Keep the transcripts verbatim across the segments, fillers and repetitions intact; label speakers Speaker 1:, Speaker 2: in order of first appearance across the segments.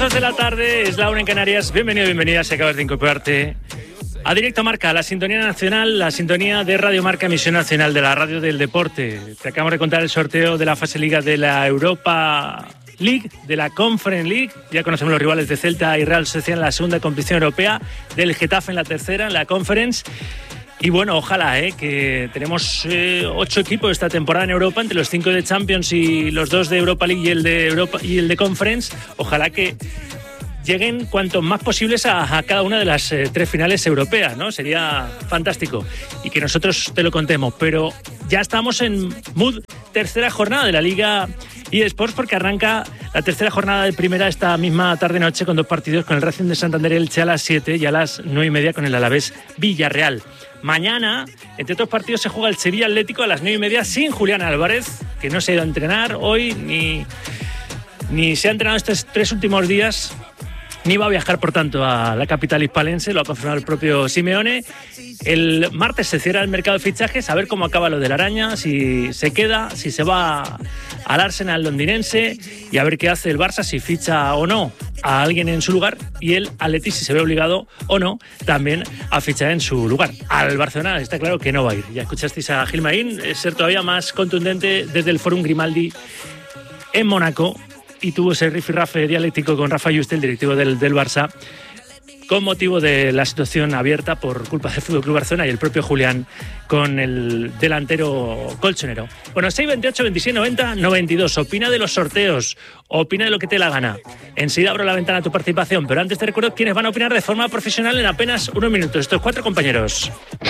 Speaker 1: dos de la tarde, es la una en Canarias. Bienvenido, bienvenida, si acabas de incorporarte a Directo Marca, la sintonía nacional, la sintonía de Radio Marca, emisión nacional de la radio del deporte. Te acabamos de contar el sorteo de la fase liga de la Europa League, de la Conference League. Ya conocemos los rivales de Celta y Real Sociedad en la segunda competición europea, del Getafe en la tercera, en la Conference. Y bueno, ojalá, ¿eh? que tenemos eh, ocho equipos esta temporada en Europa, entre los cinco de Champions y los dos de Europa League y el de Europa y el de Conference. Ojalá que lleguen cuanto más posibles a, a cada una de las eh, tres finales europeas, ¿no? Sería fantástico. Y que nosotros te lo contemos. Pero ya estamos en mood tercera jornada de la Liga eSports, porque arranca la tercera jornada de primera esta misma tarde-noche con dos partidos, con el Racing de Santander Elche a las siete y a las nueve y media con el Alavés Villarreal. Mañana, entre otros partidos, se juega el Sevilla Atlético a las nueve y media sin Julián Álvarez, que no se ha ido a entrenar hoy, ni, ni se ha entrenado estos tres últimos días, ni va a viajar, por tanto, a la capital hispalense, lo ha confirmado el propio Simeone. El martes se cierra el mercado de fichajes, a ver cómo acaba lo de la Araña, si se queda, si se va al Arsenal londinense, y a ver qué hace el Barça, si ficha o no a alguien en su lugar, y el Atleti, si se ve obligado o no también a fichar en su lugar. Al Barcelona está claro que no va a ir. Ya escuchasteis a Gilmaín ser todavía más contundente desde el Fórum Grimaldi en Mónaco, y tuvo ese rifirrafe dialéctico con Rafa Juste, el directivo del, del Barça, con motivo de la situación abierta por culpa del F C Barcelona y el propio Julián con el delantero colchonero. Bueno, seis veintiocho, veintiséis noventa, noventa y dos. Opina de los sorteos, opina de lo que te la gana. Enseguida abro la ventana a tu participación, pero antes te recuerdo quiénes van a opinar de forma profesional en apenas unos minutos. Estos cuatro compañeros.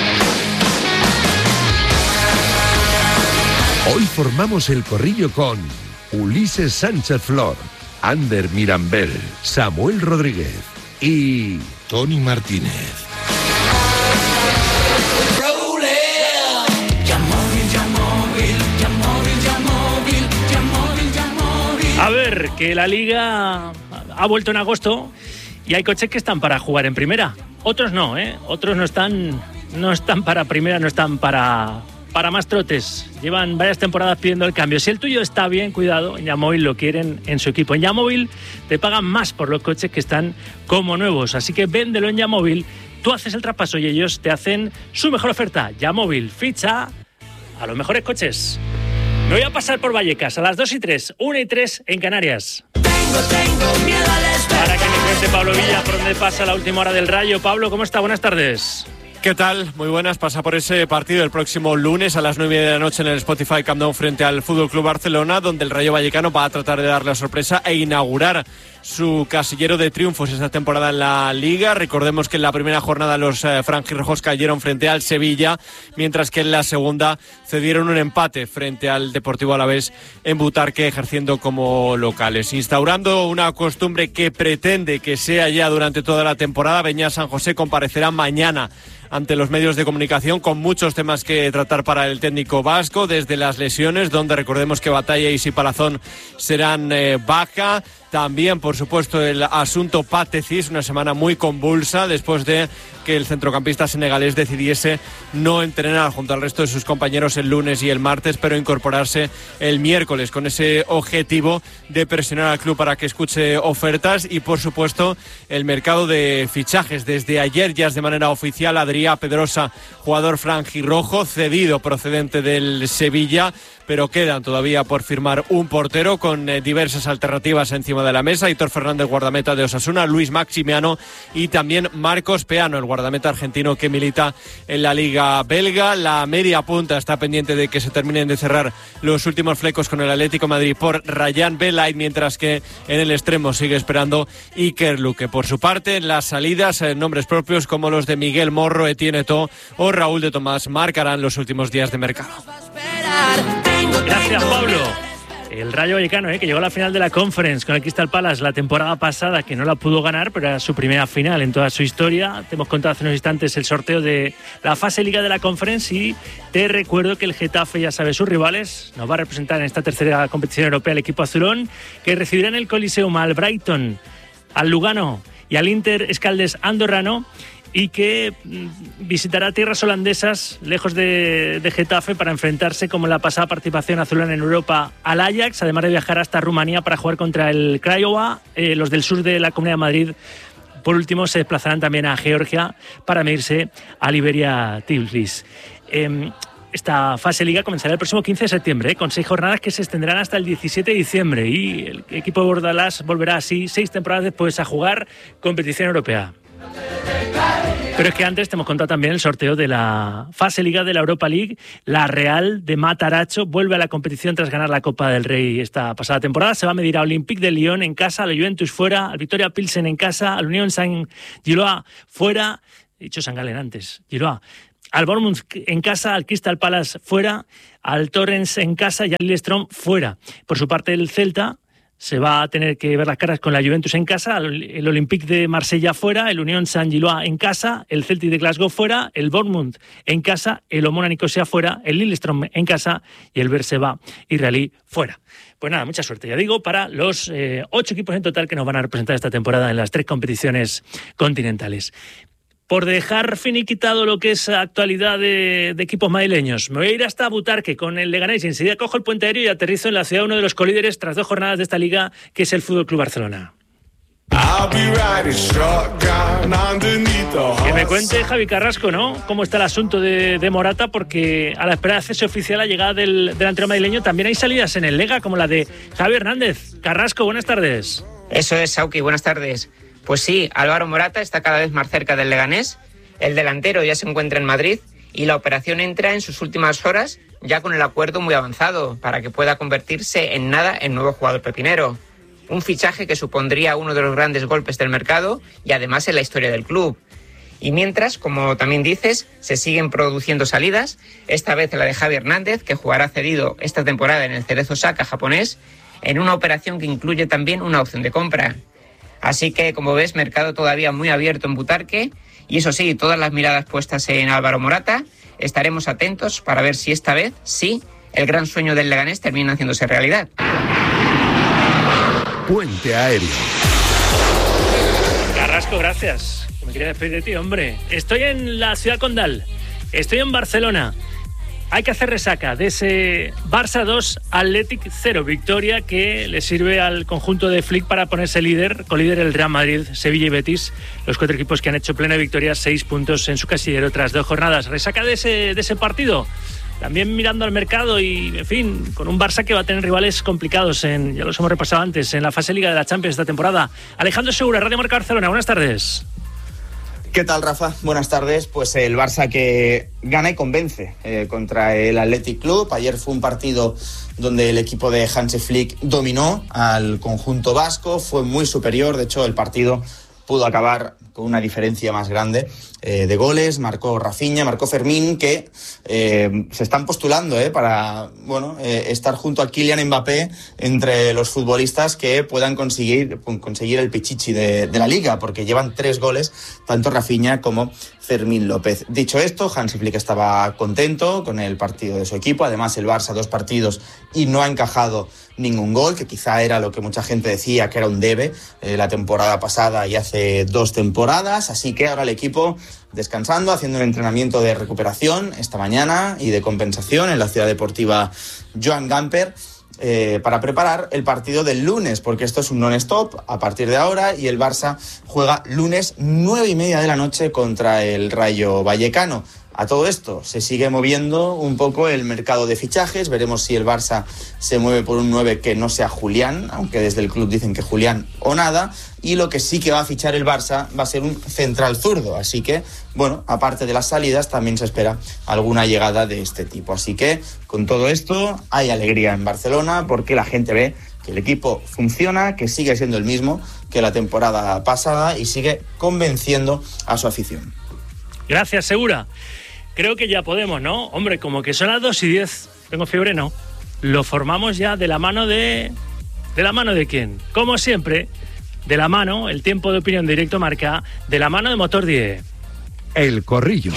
Speaker 2: Hoy formamos el corrillo con Ulises Sánchez Flor, Ander Mirambel, Samuel Rodríguez y Tony Martínez.
Speaker 1: A ver, que la Liga ha vuelto en agosto y hay coches que están para jugar en primera. Otros no, ¿eh? Otros no están, no están para primera, no están para... para más trotes. Llevan varias temporadas pidiendo el cambio. Si el tuyo está bien, cuidado, en Yamóvil lo quieren en su equipo. En Yamóvil te pagan más por los coches que están como nuevos, así que véndelo en Yamóvil. Tú haces el traspaso y ellos te hacen su mejor oferta. Yamóvil, ficha a los mejores coches. Me voy a pasar por Vallecas a las dos y tres, una y tres en Canarias. Tengo, tengo miedo al espejo. Para que me cuente Pablo Villa por dónde pasa la última hora del Rayo. Pablo, ¿cómo está? Buenas tardes.
Speaker 3: ¿Qué tal? Muy buenas. Pasa por ese partido el próximo lunes a las nueve de la noche en el Spotify Camp Nou frente al F C Barcelona, donde el Rayo Vallecano va a tratar de darle la sorpresa e inaugurar su casillero de triunfos esta temporada en la Liga. Recordemos que en la primera jornada los eh, franjirrojos cayeron frente al Sevilla, mientras que en la segunda cedieron un empate frente al Deportivo Alavés en Butarque, ejerciendo como locales. Instaurando una costumbre que pretende que sea ya durante toda la temporada, Beñat San José comparecerá mañana ante los medios de comunicación con muchos temas que tratar para el técnico vasco, desde las lesiones, donde recordemos que Batalla y Sipalazón serán eh, baja. También, por supuesto, el asunto Patecis, una semana muy convulsa después de que el centrocampista senegalés decidiese no entrenar junto al resto de sus compañeros el lunes y el martes, pero incorporarse el miércoles con ese objetivo de presionar al club para que escuche ofertas. Y, por supuesto, el mercado de fichajes. Desde ayer ya es de manera oficial Adrià Pedrosa, jugador franjirrojo, cedido procedente del Sevilla, pero quedan todavía por firmar un portero con eh, diversas alternativas encima de la mesa. Hitor Fernández, guardameta de Osasuna, Luis Maximiano y también Marcos Peano, el guardameta argentino que milita en la Liga belga. La media punta está pendiente de que se terminen de cerrar los últimos flecos con el Atlético de Madrid por Rayán Belait, mientras que en el extremo sigue esperando Iker Luque. Por su parte, en las salidas, eh, nombres propios como los de Miguel Morro, Etienne Eto'o o Raúl de Tomás marcarán los últimos días de mercado.
Speaker 1: Gracias, Pablo. El Rayo Vallecano, ¿eh? que llegó a la final de la Conference con el Crystal Palace la temporada pasada, que no la pudo ganar, pero era su primera final en toda su historia. Te hemos contado hace unos instantes el sorteo de la fase Liga de la Conference y te recuerdo que el Getafe, ya sabe sus rivales, nos va a representar en esta tercera competición europea el equipo azulón, que recibirá en el Coliseum al Brighton, al Lugano y al Inter Escaldes andorrano. y que visitará tierras holandesas lejos de, de Getafe para enfrentarse, como en la pasada participación azulana en Europa, al Ajax, además de viajar hasta Rumanía para jugar contra el Craiova. Eh, los del sur de la Comunidad de Madrid, por último, se desplazarán también a Georgia para medirse al Iberia Tiflis. Eh, Esta fase liga comenzará el próximo quince de septiembre, ¿eh? con seis jornadas que se extenderán hasta el diecisiete de diciembre, y el equipo de Bordalás volverá así seis temporadas después a jugar competición europea. Pero es que antes te hemos contado también el sorteo de la fase liga de la Europa League. La Real de Mataracho vuelve a la competición tras ganar la Copa del Rey esta pasada temporada. Se va a medir a Olympique de Lyon en casa, a la Juventus fuera, al Victoria Pilsen en casa, al Unión Saint-Gilloise fuera, he dicho San Galen antes, Gilloise, al Bournemouth en casa, al Crystal Palace fuera, al Torrens en casa y al Lillestrøm fuera. Por su parte, el Celta se va a tener que ver las caras con la Juventus en casa, el Olympique de Marsella fuera, el Unión Saint-Gilloise en casa, el Celtic de Glasgow fuera, el Bournemouth en casa, el Omona Nicosia fuera, el Lillestrøm en casa y el Berseba israelí fuera. Pues nada, mucha suerte, ya digo, para los eh, ocho equipos en total que nos van a representar esta temporada en las tres competiciones continentales. Por dejar finiquitado lo que es actualidad de, de equipos madrileños, me voy a ir hasta Butarque con el Leganés y enseguida cojo el puente aéreo y aterrizo en la ciudad, uno de los colíderes tras dos jornadas de esta liga, que es el Fútbol Club Barcelona. Que me cuente Javi Carrasco, ¿no? Cómo está el asunto de, de Morata, porque a la espera de acceso oficial a la llegada del delantero madrileño también hay salidas en el Lega, como la de Javi Hernández. Carrasco, buenas tardes.
Speaker 4: Eso es, Sauki, buenas tardes. Pues sí, Álvaro Morata está cada vez más cerca del Leganés, el delantero ya se encuentra en Madrid y la operación entra en sus últimas horas, ya con el acuerdo muy avanzado, para que pueda convertirse en nada en nuevo jugador pepinero. Un fichaje que supondría uno de los grandes golpes del mercado y además en la historia del club. Y mientras, como también dices, se siguen produciendo salidas, esta vez la de Javi Hernández, que jugará cedido esta temporada en el Cerezo Osaka japonés, en una operación que incluye también una opción de compra. Así que, como ves, mercado todavía muy abierto en Butarque. Y eso sí, todas las miradas puestas en Álvaro Morata. Estaremos atentos para ver si esta vez, sí, el gran sueño del Leganés termina haciéndose realidad.
Speaker 2: Puente aéreo.
Speaker 1: Carrasco, gracias. Me quería despedir de ti, hombre. Estoy en la ciudad condal. Estoy en Barcelona. Hay que hacer resaca de ese Barça dos, Athletic cero, victoria que le sirve al conjunto de Flick para ponerse líder, colíder el Real Madrid, Sevilla y Betis, los cuatro equipos que han hecho plena victoria, seis puntos en su casillero tras dos jornadas. Resaca de ese, de ese partido, también mirando al mercado y, en fin, con un Barça que va a tener rivales complicados, en, ya los hemos repasado antes, en la fase Liga de la Champions esta temporada. Alejandro Segura, Radio Marca Barcelona, buenas tardes.
Speaker 5: ¿Qué tal, Rafa? Buenas tardes. Pues el Barça que gana y convence eh, contra el Athletic Club. Ayer fue un partido donde el equipo de Hansi Flick dominó al conjunto vasco, fue muy superior. De hecho, el partido pudo acabar con una diferencia más grande eh, de goles. Marcó Rafinha, marcó Fermín, que eh, se están postulando eh, para bueno eh, estar junto a Kylian Mbappé entre los futbolistas que puedan conseguir, conseguir el pichichi de, de la Liga, porque llevan tres goles, tanto Rafinha como Fermín López. Dicho esto, Hansi Flick estaba contento con el partido de su equipo. Además, el Barça dos partidos y no ha encajado ningún gol, que quizá era lo que mucha gente decía que era un debe eh, la temporada pasada y hace dos temporadas. Así que ahora el equipo descansando, haciendo un entrenamiento de recuperación esta mañana y de compensación en la ciudad deportiva Joan Gamper, eh, para preparar el partido del lunes, porque esto es un non-stop a partir de ahora y el Barça juega lunes nueve y media de la noche contra el Rayo Vallecano. A todo esto se sigue moviendo un poco el mercado de fichajes. Veremos si el Barça se mueve por un nueve que no sea Julián, aunque desde el club dicen que Julián o nada. Y lo que sí que va a fichar el Barça va a ser un central zurdo. Así que, bueno, aparte de las salidas, también se espera alguna llegada de este tipo. Así que, con todo esto, hay alegría en Barcelona porque la gente ve que el equipo funciona, que sigue siendo el mismo que la temporada pasada y sigue convenciendo a su afición.
Speaker 1: Gracias, Segura. Creo que ya podemos, ¿no? Hombre, como que son las dos y diez, tengo fiebre, no. Lo formamos ya de la mano de... ¿De la mano de quién? Como siempre, de la mano, el tiempo de opinión de Directo Marca, de la mano de Motor diez.
Speaker 2: El Corrillo.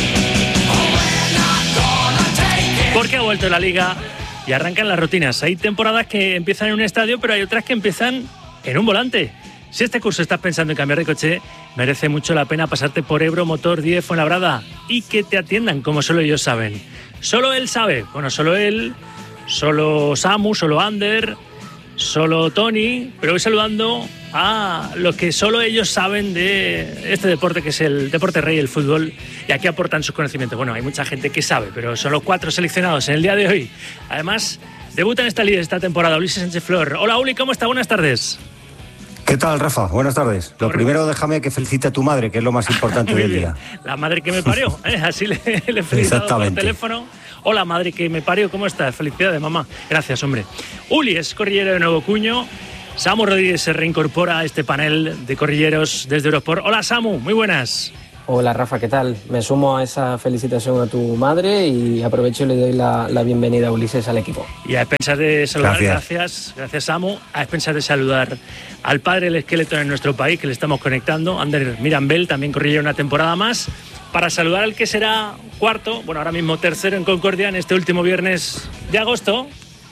Speaker 1: Porque ha vuelto la Liga y arrancan las rutinas. Hay temporadas que empiezan en un estadio, pero hay otras que empiezan en un volante. Si este curso estás pensando en cambiar de coche, merece mucho la pena pasarte por Ebro Motor diez Fuenlabrada y que te atiendan como solo ellos saben. Solo él sabe, bueno, solo él, solo Samu, solo Ander, solo Tony, pero voy saludando a los que solo ellos saben de este deporte que es el deporte rey, el fútbol, y aquí aportan sus conocimientos. Bueno, hay mucha gente que sabe, pero son los cuatro seleccionados en el día de hoy. Además, debutan esta liga esta temporada Ulises Sánchez Flor. Hola Uli, ¿cómo está? Buenas tardes.
Speaker 6: ¿Qué tal, Rafa? Buenas tardes. Lo Correcto. Primero, déjame que felicite a tu madre, que es lo más importante del día.
Speaker 1: La madre que me parió, ¿eh? Así le, le he felicitado por teléfono. Hola, madre que me parió, ¿cómo estás? Felicidades, mamá. Gracias, hombre. Uli es corrillero de Nuevo Cuño. Samu Rodríguez se reincorpora a este panel de corrilleros desde Eurosport. Hola, Samu, muy buenas.
Speaker 7: Hola, Rafa, ¿qué tal? Me sumo a esa felicitación a tu madre y aprovecho y le doy la, la bienvenida a Ulises al equipo.
Speaker 1: Y a expensas de saludar,
Speaker 6: gracias.
Speaker 1: gracias, gracias Samu, a expensas de saludar al padre del esqueleto en nuestro país, que le estamos conectando, Ander Mirambel, también corrillero una temporada más, para saludar al que será cuarto, bueno, ahora mismo tercero en Concordia en este último viernes de agosto.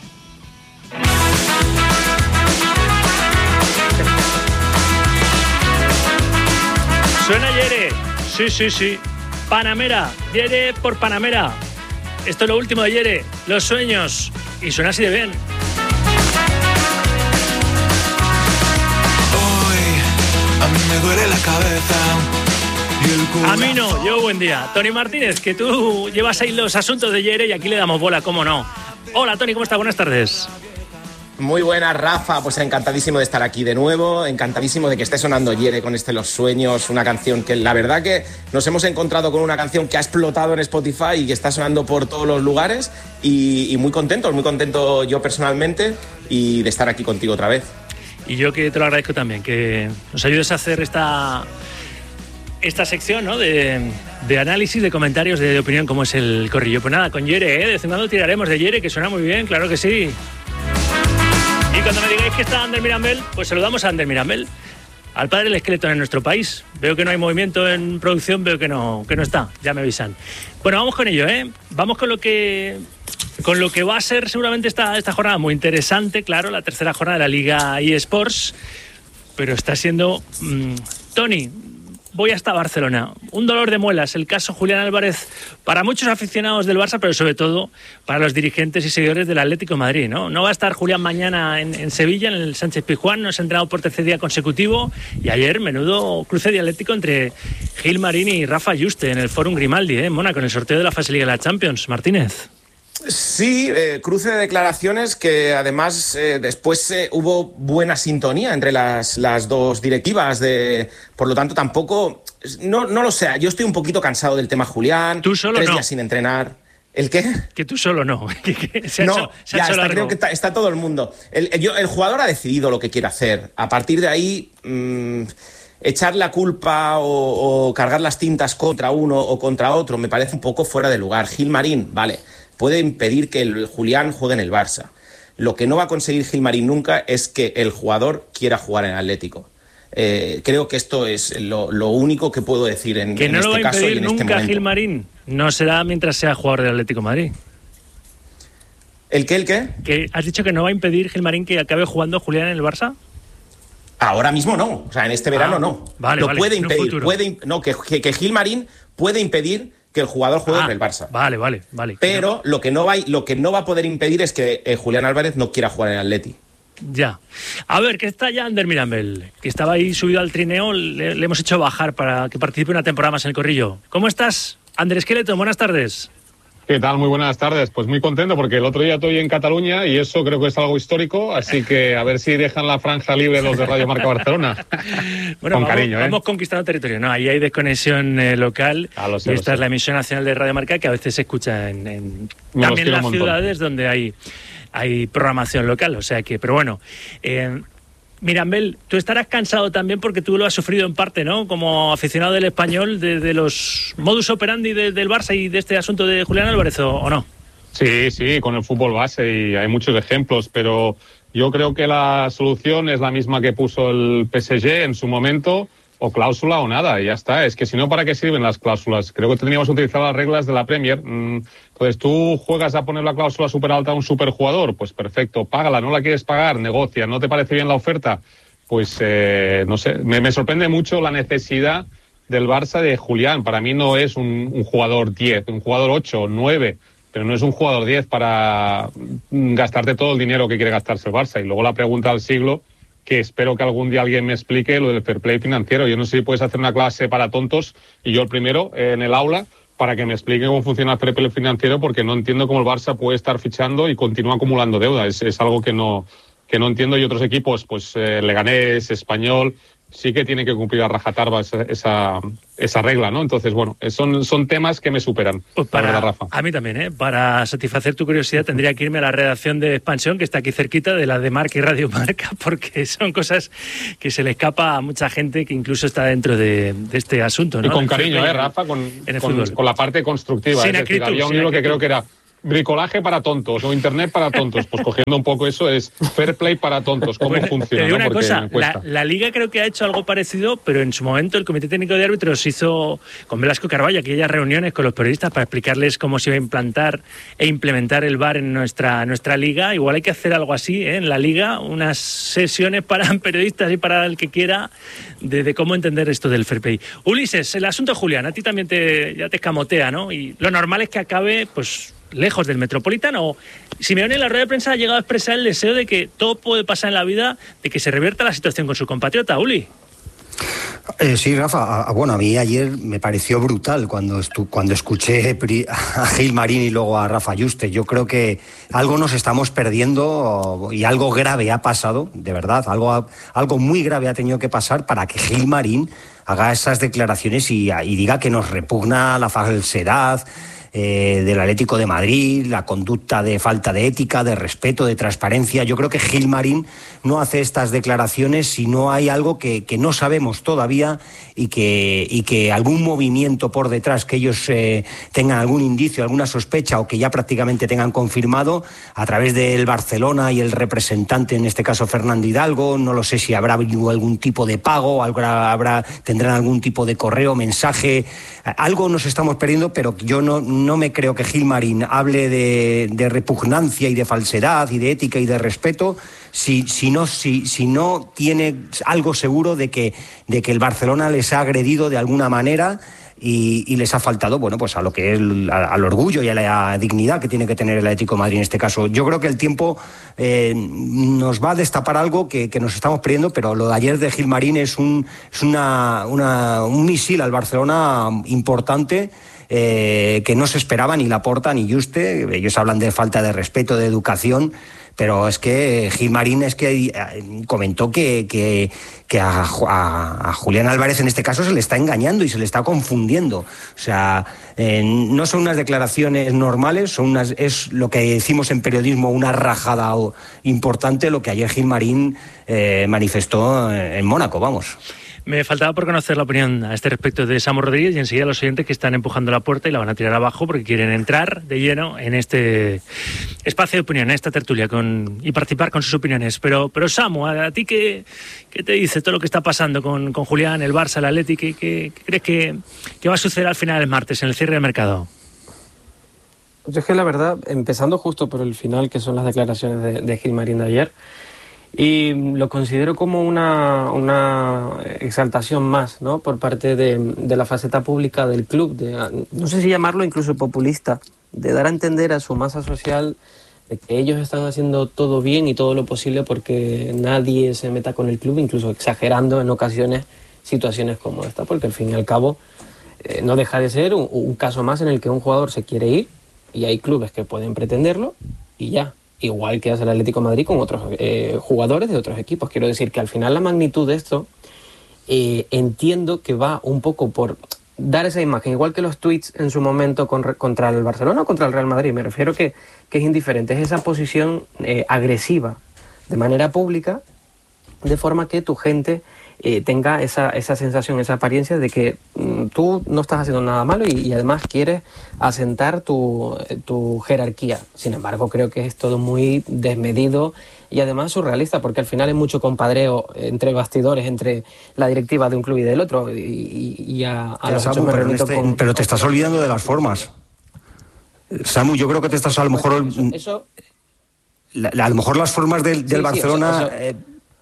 Speaker 1: Suena Yere. Sí, sí, sí. Panamera. Yere por Panamera. Esto es lo último de Yere. Los sueños. Y suena así de bien.
Speaker 8: Hoy a mí me duele la cabeza. Y el corazón.
Speaker 1: A mí no. Yo buen día. Tony Martínez, que tú llevas ahí los asuntos de Yere y aquí le damos bola, cómo no. Hola, Tony, ¿cómo estás? Buenas tardes.
Speaker 9: Muy buenas, Rafa, pues encantadísimo de estar aquí de nuevo, encantadísimo de que esté sonando Yere con este Los Sueños, una canción que la verdad que nos hemos encontrado con una canción que ha explotado en Spotify y que está sonando por todos los lugares y, y muy contento, muy contento yo personalmente y de estar aquí contigo otra vez.
Speaker 1: Y yo que te lo agradezco también, que nos ayudes a hacer esta, esta sección, ¿no? de, de análisis, de comentarios, de, de opinión, como es el corrillo. Pues nada, con Yere, ¿eh? De vez en cuando tiraremos de Yere, que suena muy bien, claro que sí. Y cuando me digáis que está Ander Mirambel, pues saludamos a Ander Mirambel, al padre del esqueleto en nuestro país. Veo que no hay movimiento en producción, veo que no, que no está, ya me avisan. Bueno, vamos con ello, ¿eh? Vamos con lo que, con lo que va a ser seguramente esta, esta jornada muy interesante, claro, la tercera jornada de la Liga eSports, pero está siendo... Mmm, Tony, voy hasta Barcelona. Un dolor de muelas, el caso Julián Álvarez, para muchos aficionados del Barça, pero sobre todo para los dirigentes y seguidores del Atlético de Madrid, ¿no? No va a estar Julián mañana en, en Sevilla, en el Sánchez Pizjuán, no se ha entrenado por tercer día consecutivo, y ayer menudo cruce dialéctico entre Gil Marín y Rafa Juste en el Fórum Grimaldi, ¿eh? en Mónaco, en el sorteo de la fase Liga de la Champions. Martínez.
Speaker 9: Sí, eh, cruce de declaraciones que además eh, después eh, hubo buena sintonía entre las, las dos directivas, de, por lo tanto tampoco, no, no lo sé, yo estoy un poquito cansado del tema Julián,
Speaker 1: tú solo
Speaker 9: tres
Speaker 1: no.
Speaker 9: días sin entrenar. ¿El qué?
Speaker 1: Que tú solo no. se ha
Speaker 9: no,
Speaker 1: hecho, se
Speaker 9: ya
Speaker 1: ha hecho
Speaker 9: está,
Speaker 1: largo.
Speaker 9: creo que está, está todo el mundo. El, el, yo, el jugador ha decidido lo que quiere hacer. A partir de ahí, mmm, echar la culpa o, o cargar las tintas contra uno o contra otro me parece un poco fuera de lugar. Gil Marín, vale, puede impedir que el Julián juegue en el Barça. Lo que no va a conseguir Gil Marín nunca es que el jugador quiera jugar en Atlético. Eh, creo que esto es lo, lo único que puedo decir en,
Speaker 1: que
Speaker 9: en
Speaker 1: no
Speaker 9: este
Speaker 1: lo va a
Speaker 9: caso y
Speaker 1: impedir
Speaker 9: en este
Speaker 1: nunca
Speaker 9: momento.
Speaker 1: Gil Marín. No será mientras sea jugador del Atlético de Madrid.
Speaker 9: ¿El qué, el qué?
Speaker 1: ¿Que has dicho que no va a impedir Gil Marín que acabe jugando Julián en el Barça?
Speaker 9: Ahora mismo no, o sea, en este verano
Speaker 1: ah,
Speaker 9: no.
Speaker 1: Vale,
Speaker 9: lo
Speaker 1: vale,
Speaker 9: puede
Speaker 1: en un
Speaker 9: impedir,
Speaker 1: futuro.
Speaker 9: puede, no, que, que, que Gil Marín puede impedir que el jugador juegue
Speaker 1: ah,
Speaker 9: en el Barça.
Speaker 1: Vale, vale, vale.
Speaker 9: Pero lo que no va, lo que no va a poder impedir es que eh, Julián Álvarez no quiera jugar en el Atleti.
Speaker 1: Ya. A ver, que está ya Ander Mirambel, que estaba ahí subido al trineo, le, le hemos hecho bajar para que participe una temporada más en el corrillo. ¿Cómo estás, Ander Esqueleto? Buenas tardes.
Speaker 10: ¿Qué tal? Muy buenas tardes. Pues muy contento porque el otro día estoy en Cataluña y eso creo que es algo histórico, así que a ver si dejan la franja libre los de Radio Marca Barcelona.
Speaker 1: Bueno,
Speaker 10: con
Speaker 1: vamos,
Speaker 10: cariño, ¿eh?
Speaker 1: Vamos conquistando territorio. No, ahí hay desconexión eh, local.
Speaker 10: Ah, lo sé,
Speaker 1: y
Speaker 10: lo
Speaker 1: esta
Speaker 10: sé.
Speaker 1: es la emisión nacional de Radio Marca que a veces se escucha en, en
Speaker 10: Me
Speaker 1: también en
Speaker 10: los quiero
Speaker 1: las
Speaker 10: un montón.
Speaker 1: ciudades donde hay, hay programación local. O sea que, pero bueno. Eh, Mirambel, tú estarás cansado también porque tú lo has sufrido en parte, ¿no? Como aficionado del Español, de, de los modus operandi de, del Barça y de este asunto de Julián Álvarez, ¿o, o no?
Speaker 10: Sí, sí, con el fútbol base y hay muchos ejemplos, pero yo creo que la solución es la misma que puso el P S G en su momento, o cláusula o nada, y ya está. Es que si no, ¿para qué sirven las cláusulas? Creo que tendríamos que utilizar las reglas de la Premier. Entonces, tú juegas a poner la cláusula súper alta a un superjugador, pues perfecto, págala, no la quieres pagar, negocia, ¿no te parece bien la oferta? pues eh, no sé, me, me sorprende mucho la necesidad del Barça de Julián. Para mí no es un, un jugador diez, un jugador ocho, nueve, pero no es un jugador diez para gastarte todo el dinero que quiere gastarse el Barça. Y luego la pregunta del siglo, que espero que algún día alguien me explique lo del fair play financiero. Yo no sé si puedes hacer una clase para tontos, y yo el primero, eh, en el aula, para que me explique cómo funciona el fair play financiero, porque no entiendo cómo el Barça puede estar fichando y continúa acumulando deuda. Es, es algo que no, que no entiendo, y otros equipos, pues eh, Leganés, Español, sí que tienen que cumplir a rajatabla esa, esa, esa regla, ¿no? Entonces, bueno, son, son temas que me superan.
Speaker 1: Pues para,
Speaker 10: la verdad, Rafa.
Speaker 1: A mí también, ¿eh? Para satisfacer tu curiosidad tendría que irme a la redacción de Expansión, que está aquí cerquita de la de Marca y Radio Marca, porque son cosas que se le escapa a mucha gente que incluso está dentro de, de este asunto, ¿no?
Speaker 10: Y con cariño, ¿eh, Rafa? Con, con, con la parte constructiva.
Speaker 1: Sin
Speaker 10: es decir, había un libro que creo que era bricolaje para tontos o internet para tontos, pues cogiendo un poco eso es fair play para tontos, cómo bueno, funciona.
Speaker 1: Te digo una
Speaker 10: ¿no?
Speaker 1: cosa, la, la Liga creo que ha hecho algo parecido, pero en su momento el Comité Técnico de Árbitros hizo con Velasco Carballo aquellas reuniones con los periodistas para explicarles cómo se iba a implantar e implementar el V A R en nuestra, nuestra Liga. Igual hay que hacer algo así, ¿eh? En la Liga, unas sesiones para periodistas y para el que quiera de, de cómo entender esto del fair play. Ulises, el asunto de Julián, a ti también te, ya te escamotea, ¿no? Y lo normal es que acabe, pues, lejos del Metropolitano. Simeone en la rueda de prensa ha llegado a expresar el deseo de que todo puede pasar en la vida, de que se revierta la situación con su compatriota, Uli.
Speaker 6: Eh, sí, Rafa, a, bueno, a mí ayer me pareció brutal cuando, estu, cuando escuché a Gil Marín y luego a Rafa Yuste. Yo creo que algo nos estamos perdiendo y algo grave ha pasado, de verdad, algo, algo muy grave ha tenido que pasar para que Gil Marín haga esas declaraciones y, y diga que nos repugna la falsedad Eh, del Atlético de Madrid, la conducta de falta de ética, de respeto, de transparencia. Yo creo que Gil Marín no hace estas declaraciones si no hay algo que, que no sabemos todavía y que, y que algún movimiento por detrás, que ellos eh, tengan algún indicio, alguna sospecha o que ya prácticamente tengan confirmado a través del Barcelona y el representante, en este caso Fernando Hidalgo. No lo sé si habrá algún tipo de pago, habrá, habrá, tendrán algún tipo de correo, mensaje. Algo nos estamos perdiendo, pero yo no No me creo que Gil Marín hable de, de repugnancia y de falsedad y de ética y de respeto si, si, no, si, si no tiene algo seguro de que, de que el Barcelona les ha agredido de alguna manera y, y les ha faltado, bueno, pues a lo que es a, al orgullo y a la dignidad que tiene que tener el Atlético de Madrid en este caso. Yo creo que el tiempo eh, nos va a destapar algo que, que nos estamos perdiendo, pero lo de ayer de Gil Marín es un, es una, una, un misil al Barcelona importante. Eh, que no se esperaba ni Laporta ni Yuste. Ellos hablan de falta de respeto, de educación, pero es que Gil Marín es que comentó que, que, que a, a, a Julián Álvarez en este caso se le está engañando y se le está confundiendo. O sea, eh, no son unas declaraciones normales, son unas, es lo que decimos en periodismo una rajada importante, lo que ayer Gil Marín eh, manifestó en Mónaco, vamos.
Speaker 1: Me faltaba por conocer la opinión a este respecto de Samu Rodríguez y enseguida los oyentes que están empujando la puerta y la van a tirar abajo porque quieren entrar de lleno en este espacio de opinión, en esta tertulia con, y participar con sus opiniones. Pero, pero Samu, ¿a, a ti qué, qué te dice todo lo que está pasando con, con Julián, el Barça, el Atleti? ¿Qué, qué, qué crees que, que va a suceder al final del martes, en el cierre del mercado?
Speaker 7: Yo es que la verdad, empezando justo por el final, que son las declaraciones de, de Gil Marín de ayer, y lo considero como una, una exaltación más, ¿no?, por parte de, de la faceta pública del club, de, no sé si llamarlo incluso populista, de dar a entender a su masa social de que ellos están haciendo todo bien y todo lo posible porque nadie se meta con el club, incluso exagerando en ocasiones situaciones como esta, porque al fin y al cabo eh, no deja de ser un, un caso más en el que un jugador se quiere ir y hay clubes que pueden pretenderlo y ya. Igual que hace el Atlético de Madrid con otros eh, jugadores de otros equipos. Quiero decir que al final la magnitud de esto eh, entiendo que va un poco por dar esa imagen, igual que los tweets en su momento con, contra el Barcelona o contra el Real Madrid. Me refiero que, que es indiferente, es esa posición eh, agresiva de manera pública, de forma que tu gente eh, tenga esa, esa sensación, esa apariencia de que mm, tú no estás haciendo nada malo y, y además quieres asentar tu, tu jerarquía. Sin embargo, creo que es todo muy desmedido y además surrealista, porque al final es mucho compadreo entre bastidores, entre la directiva de un club y del otro, y, y, y a, a los
Speaker 6: Samu, pero, este, con... pero te estás olvidando de las formas. Samu, yo creo que te estás a lo mejor...
Speaker 7: Eso, eso...
Speaker 6: La, la, a lo mejor las formas del, del
Speaker 7: sí,
Speaker 6: Barcelona...
Speaker 7: Sí, o sea, o sea...
Speaker 6: Eh,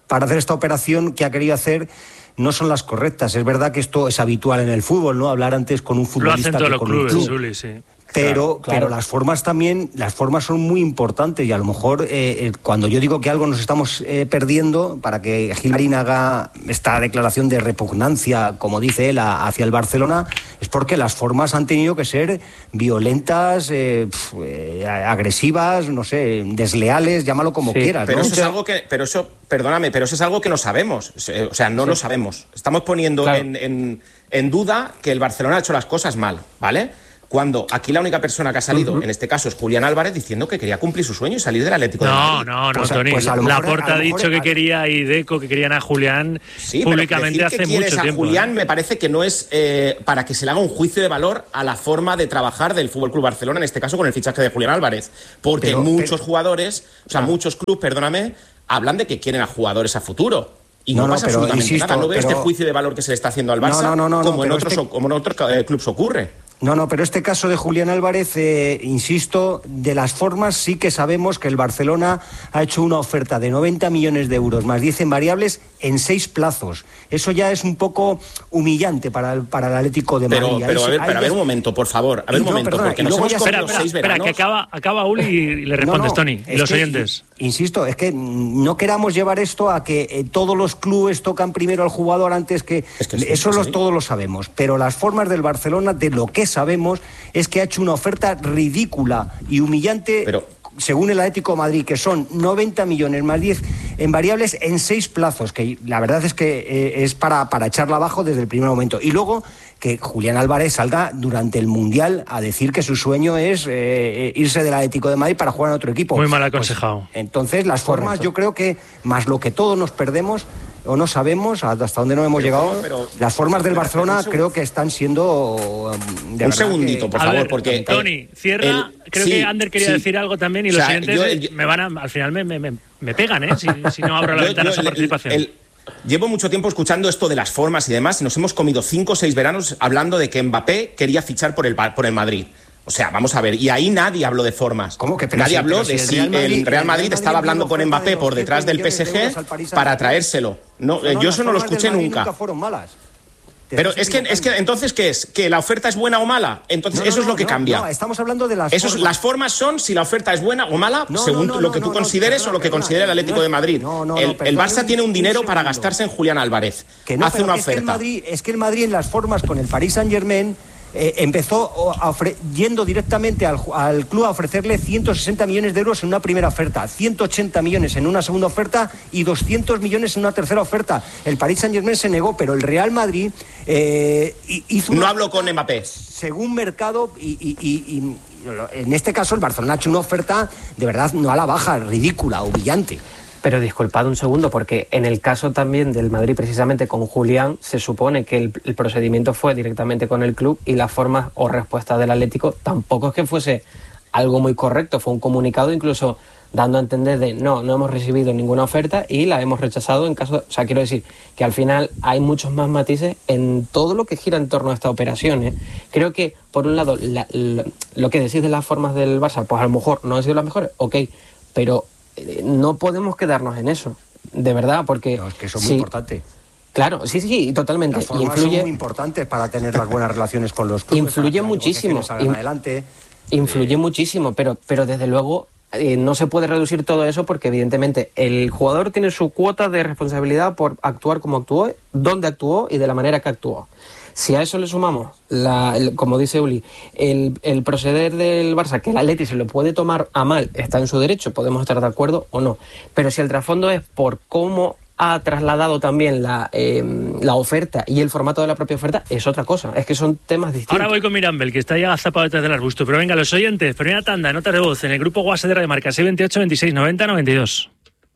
Speaker 6: para hacer esta operación que ha querido hacer no son las correctas. Es verdad que esto es habitual en el fútbol, ¿no? Hablar antes con un futbolista
Speaker 1: que con un club. Lo hacen todos los clubes,
Speaker 6: club.
Speaker 1: Uli, sí.
Speaker 6: Pero,
Speaker 1: claro,
Speaker 6: pero
Speaker 1: claro.
Speaker 6: las formas también, las formas son muy importantes y a lo mejor eh, eh, cuando yo digo que algo nos estamos eh, perdiendo, para que Gil Marín haga esta declaración de repugnancia, como dice él, a, hacia el Barcelona, es porque las formas han tenido que ser violentas, eh, pf, eh, agresivas, no sé, desleales, llámalo como
Speaker 9: sí,
Speaker 6: quieras.
Speaker 9: Pero
Speaker 6: ¿no?
Speaker 9: eso es algo que, pero eso, perdóname, pero eso es algo que no sabemos. O sea, no sí. lo sabemos. Estamos poniendo claro. en, en, en duda que el Barcelona ha hecho las cosas mal, ¿vale? Cuando aquí la única persona que ha salido, uh-huh. en este caso, es Julián Álvarez, diciendo que quería cumplir su sueño y salir del Atlético
Speaker 1: no,
Speaker 9: de Madrid.
Speaker 1: No, no, no,
Speaker 6: pues,
Speaker 1: Toni.
Speaker 6: Pues
Speaker 1: Laporta ha dicho que quería y Deco que querían a Julián
Speaker 9: sí,
Speaker 1: públicamente
Speaker 9: pero
Speaker 1: hace
Speaker 9: que
Speaker 1: mucho
Speaker 9: a
Speaker 1: tiempo.
Speaker 9: Julián me parece que no es eh, para que se le haga un juicio de valor a la forma de trabajar del F C Barcelona, en este caso con el fichaje de Julián Álvarez. Porque pero, muchos pero, jugadores, o sea, ah. muchos clubes, perdóname, hablan de que quieren a jugadores a futuro. Y no, no pasa no, pero, absolutamente insisto, nada. No veo pero... este juicio de valor que se le está haciendo al Barça, no, no, no, no, como, en otros, este... como en otros eh, clubes ocurre.
Speaker 6: No, no, pero este caso de Julián Álvarez, eh, insisto, de las formas sí que sabemos que el Barcelona ha hecho una oferta de noventa millones de euros más diez en variables en seis plazos. Eso ya es un poco humillante para el, para el Atlético de Madrid.
Speaker 9: Pero, pero, a ver, pero a ver un momento, por favor, a ver un no, momento, perdona, porque nos hemos
Speaker 1: espera, espera, seis veranos. Espera, que acaba, acaba Uli y le respondes, no, no, Toni, y los
Speaker 6: que,
Speaker 1: oyentes.
Speaker 6: Insisto, es que no queramos llevar esto a que eh, todos los clubes tocan primero al jugador antes que... Es que eso es los, todos lo sabemos, pero las formas del Barcelona, de lo que sabemos, es que ha hecho una oferta ridícula y humillante... Pero... según el Atlético de Madrid, que son noventa millones más diez en variables en seis plazos, que la verdad es que eh, es para, para echarla abajo desde el primer momento. Y luego que Julián Álvarez salga durante el Mundial a decir que su sueño es eh, irse del Atlético de Madrid para jugar en otro equipo.
Speaker 1: Muy mal aconsejado.
Speaker 6: Pues, entonces, las formas, Correcto. Yo creo que, más lo que todos nos perdemos, o no sabemos hasta dónde no hemos pero, llegado, pero, las formas del Barcelona creo que están siendo...
Speaker 9: De un segundito,
Speaker 6: que...
Speaker 9: por favor,
Speaker 1: ver,
Speaker 9: porque...
Speaker 1: Toni, cierra... El, creo sí, que Ander quería sí. decir algo también y o los sea, siguientes yo, el, me van a, al final me, me, me, me pegan, ¿eh? Si, si no abro la ventana a esa participación. El, el,
Speaker 9: Llevo mucho tiempo escuchando esto de las formas y demás y nos hemos comido cinco o seis veranos hablando de que Mbappé quería fichar por el, por el Madrid. O sea, vamos a ver, y ahí nadie habló de formas.
Speaker 6: ¿Cómo que?
Speaker 9: Nadie
Speaker 6: si,
Speaker 9: habló
Speaker 6: si
Speaker 9: de si el Real Madrid, el Real Madrid el estaba hablando con Mbappé por detrás del P S G para traérselo. No, no, yo eso no lo escuché nunca.
Speaker 6: nunca fueron malas.
Speaker 9: Pero es que, es que entonces, ¿qué es? ¿Que la oferta es buena o mala? Entonces, no, no, eso es lo que
Speaker 6: no,
Speaker 9: cambia.
Speaker 6: No, estamos hablando de las
Speaker 9: Eso
Speaker 6: formas.
Speaker 9: Es, las formas son si la oferta es buena o mala, no, según no, no, lo que tú no, consideres no, o lo que perdona, considere el Atlético no, de Madrid. No, no, el, el Barça tiene un dinero un para gastarse en Julián Álvarez.
Speaker 6: Que no,
Speaker 9: Hace una
Speaker 6: es
Speaker 9: oferta.
Speaker 6: Que el Madrid, es que el Madrid en las formas con el Paris Saint-Germain eh, empezó a ofre- yendo directamente al, al club a ofrecerle ciento sesenta millones de euros en una primera oferta, ciento ochenta millones en una segunda oferta y doscientos millones en una tercera oferta. El Paris Saint-Germain se negó, pero el Real Madrid eh, hizo...
Speaker 9: No habló con Mbappé.
Speaker 6: Según mercado y, y, y, y en este caso el Barcelona ha hecho una oferta de verdad no a la baja, ridícula, humillante.
Speaker 7: Pero disculpad un segundo, porque en el caso también del Madrid, precisamente con Julián, se supone que el, el procedimiento fue directamente con el club y la forma o respuesta del Atlético tampoco es que fuese algo muy correcto. Fue un comunicado incluso dando a entender de no, no hemos recibido ninguna oferta y la hemos rechazado en caso... O sea, quiero decir que al final hay muchos más matices en todo lo que gira en torno a esta operación, ¿eh? Creo que, por un lado, la, la, lo que decís de las formas del Barça, pues a lo mejor no han sido las mejores, ok, pero... no podemos quedarnos en eso, de verdad, porque...
Speaker 6: No, es que eso es muy
Speaker 7: sí,
Speaker 6: importante.
Speaker 7: Claro, sí, sí, totalmente.
Speaker 6: Las formas influye, son muy importantes para tener las buenas relaciones con los clubes.
Speaker 7: Influye muchísimo.
Speaker 6: In, adelante.
Speaker 7: Influye eh, muchísimo, pero, pero desde luego eh, no se puede reducir todo eso porque evidentemente el jugador tiene su cuota de responsabilidad por actuar como actuó, dónde actuó y de la manera que actuó. Si a eso le sumamos, la, el, como dice Uli, el, el proceder del Barça, que el Atleti se lo puede tomar a mal, está en su derecho, podemos estar de acuerdo o no. Pero si el trasfondo es por cómo ha trasladado también la, eh, la oferta y el formato de la propia oferta, es otra cosa. Es que son temas distintos.
Speaker 1: Ahora voy con Mirambel, que está ya agazapado detrás del arbusto. Pero venga, los oyentes, primera tanda, notas de voz, en el grupo WhatsApp de Radio Marca, seis veintiocho, veintiséis, noventa, noventa y dos.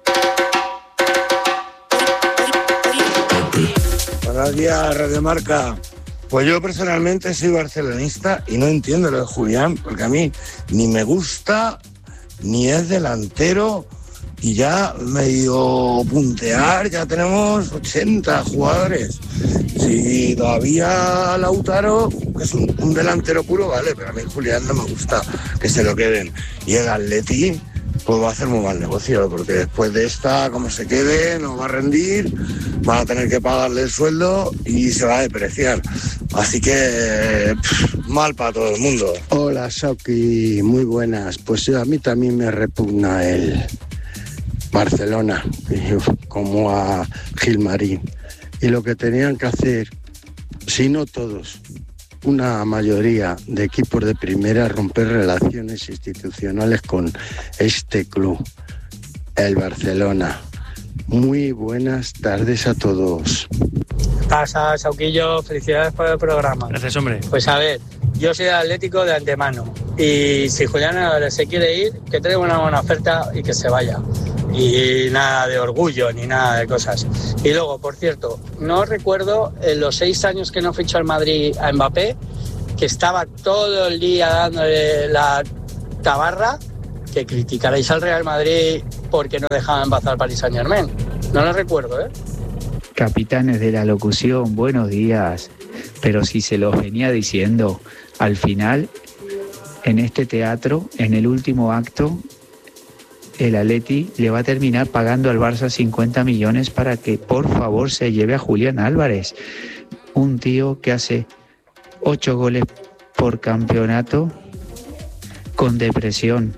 Speaker 11: Buenos días, Radio Marca. Pues yo personalmente soy barcelonista y no entiendo lo de Julián, porque a mí ni me gusta, ni es delantero, y ya medio puntear, ya tenemos ochenta jugadores. Si todavía Lautaro, que es un, un delantero puro, vale, pero a mí Julián no me gusta, que se lo queden. Y el Atleti, pues va a hacer muy mal negocio, porque después de esta, como se quede, no va a rendir, van a tener que pagarle el sueldo y se va a depreciar. Así que pff, mal para todo el mundo.
Speaker 12: Hola, Sauki, muy buenas. Pues a mí también me repugna el Barcelona, como a Gilmarín. Y lo que tenían que hacer, si no todos, una mayoría de equipos de primera, romper relaciones institucionales con este club, el Barcelona. Muy buenas tardes a todos.
Speaker 13: ¿Qué pasa, Sauquillo? Felicidades por el programa.
Speaker 1: Gracias, hombre.
Speaker 13: Pues a ver, yo soy Atlético de antemano y si Julián Álvarez se quiere ir, que traiga una buena oferta y que se vaya. Y nada de orgullo ni nada de cosas. Y luego, por cierto, no recuerdo en los seis años que no fichó el Madrid a Mbappé, que estaba todo el día dándole la tabarra, que criticaréis al Real Madrid porque no dejaban pasar al Paris Saint-Germain. No lo recuerdo, ¿eh?
Speaker 14: Capitanes de la locución, buenos días. Pero si se los venía diciendo, al final, en este teatro, en el último acto, el Atleti le va a terminar pagando al Barça cincuenta millones para que por favor se lleve a Julián Álvarez, un tío que hace ocho goles por campeonato con depresión,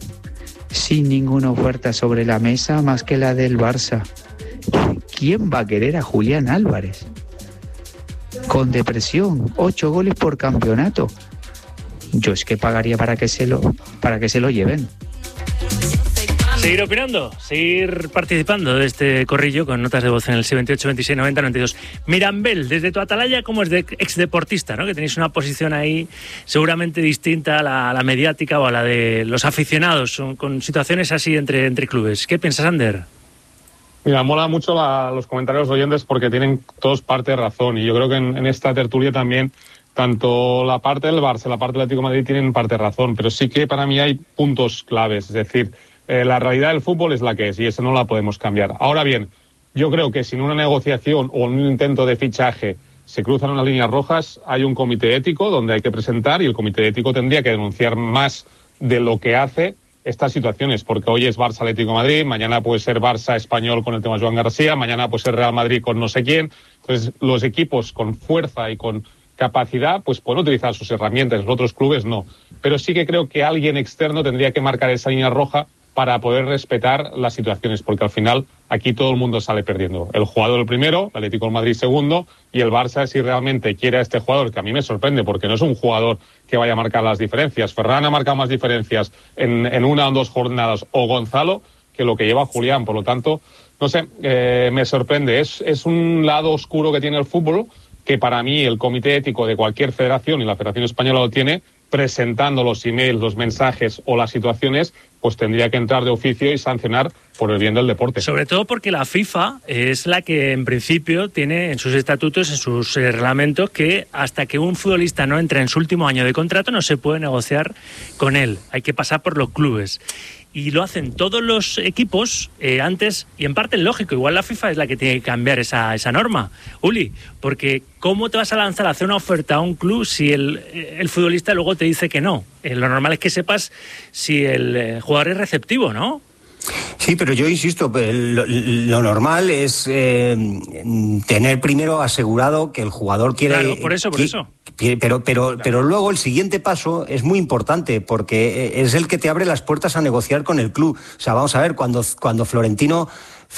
Speaker 14: sin ninguna oferta sobre la mesa más que la del Barça. ¿Quién va a querer a Julián Álvarez? Con depresión, ocho goles por campeonato. Yo es que pagaría para que se lo, para que se lo lleven.
Speaker 1: Seguir opinando, seguir participando de este corrillo con notas de voz en el seis veintiocho, veintiséis, noventa, noventa y dos. Mirambel, desde tu atalaya como es de exdeportista, ¿no? Que tenéis una posición ahí seguramente distinta a la, a la mediática o a la de los aficionados, son, con situaciones así entre, entre clubes. ¿Qué piensas, Ander?
Speaker 10: Mira, mola mucho la, los comentarios de los oyentes porque tienen todos parte de razón y yo creo que en, en esta tertulia también tanto la parte del Barça, la parte del Atlético de Madrid tienen parte de razón, pero sí que para mí hay puntos claves, es decir, Eh, la realidad del fútbol es la que es y eso no la podemos cambiar. Ahora bien, yo creo que si en una negociación o en un intento de fichaje se cruzan unas líneas rojas, hay un comité ético donde hay que presentar y el comité ético tendría que denunciar más de lo que hace estas situaciones, porque hoy es Barça Atlético de Madrid, mañana puede ser Barça Español con el tema de Joan García, mañana puede ser Real Madrid con no sé quién. Entonces, los equipos con fuerza y con capacidad pues pueden utilizar sus herramientas, los otros clubes no. Pero sí que creo que alguien externo tendría que marcar esa línea roja para poder respetar las situaciones, porque al final aquí todo el mundo sale perdiendo. El jugador el primero, el Atlético de Madrid segundo, y el Barça si realmente quiere a este jugador, que a mí me sorprende, porque no es un jugador que vaya a marcar las diferencias. Ferran ha marcado más diferencias en, en una o dos jornadas, o Gonzalo, que lo que lleva Julián. Por lo tanto, no sé, eh, me sorprende. Es, es un lado oscuro que tiene el fútbol, que para mí el comité ético de cualquier federación, y la Federación Española lo tiene, presentando los emails, los mensajes o las situaciones, pues tendría que entrar de oficio y sancionar por el bien del deporte.
Speaker 1: Sobre todo porque la FIFA es la que en principio tiene en sus estatutos, en sus eh, reglamentos, que hasta que un futbolista no entre en su último año de contrato no se puede negociar con él. Hay que pasar por los clubes. Y lo hacen todos los equipos eh, antes, y en parte es lógico, igual la FIFA es la que tiene que cambiar esa, esa norma, Uli, porque ¿cómo te vas a lanzar a hacer una oferta a un club si el, el futbolista luego te dice que no? Eh, lo normal es que sepas si el eh, jugador es receptivo, ¿no?
Speaker 6: Sí, pero yo insisto, lo, lo normal es eh, tener primero asegurado que el jugador quiere...
Speaker 1: Claro, por eso, por
Speaker 6: que,
Speaker 1: eso.
Speaker 6: Pero, pero, pero luego el siguiente paso es muy importante porque es el que te abre las puertas a negociar con el club. O sea, vamos a ver, cuando, cuando Florentino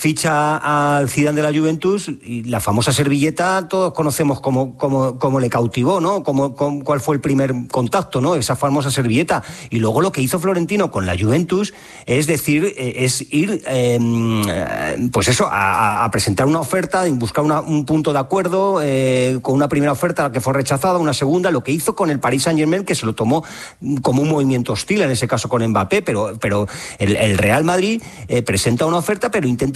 Speaker 6: ficha al Zidane de la Juventus, y la famosa servilleta, todos conocemos cómo, cómo, cómo le cautivó, ¿no? Cómo, cómo, cuál fue el primer contacto, ¿no? Esa famosa servilleta. Y luego lo que hizo Florentino con la Juventus es decir, es ir, eh, pues eso, a, a presentar una oferta, buscar una, un punto de acuerdo, eh, con una primera oferta que fue rechazada, una segunda, lo que hizo con el Paris Saint-Germain, que se lo tomó como un movimiento hostil, en ese caso con Mbappé, pero, pero el, el Real Madrid eh, presenta una oferta, pero intenta